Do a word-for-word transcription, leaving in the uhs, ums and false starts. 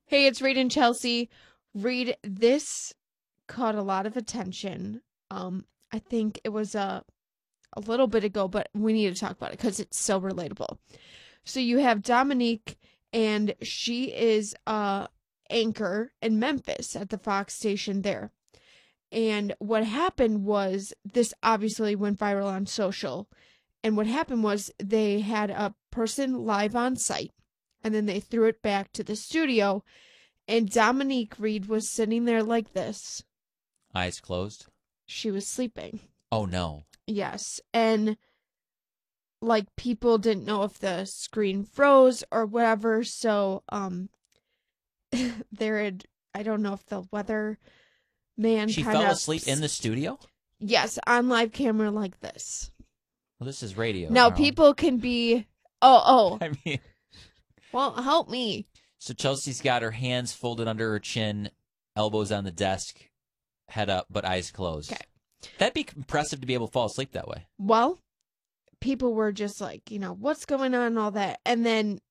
Hey, it's Reed and Chelsea. Reed, this caught a lot of attention. Um, I think it was a a little bit ago, but we need to talk about it because it's so relatable. So you have Dominique, and she is a anchor in Memphis at the Fox station there. And what happened was this obviously went viral on social. And what happened was they had a person live on site, and then they threw it back to the studio. And Dominique Reed was sitting there like this. Eyes closed? She was sleeping. Oh, no. Yes. And, like, people didn't know if the screen froze or whatever. So, um, there had, I don't know if the weather man She kind fell of, asleep in the studio? Yes, on live camera like this. Well, this is radio. Now, Carl. people can be, oh, oh. I mean, well, help me. So Chelsea's got her hands folded under her chin, elbows on the desk, head up, but eyes closed. Okay. That'd be impressive to be able to fall asleep that way. Well, people were just like, you know, what's going on and all that. And then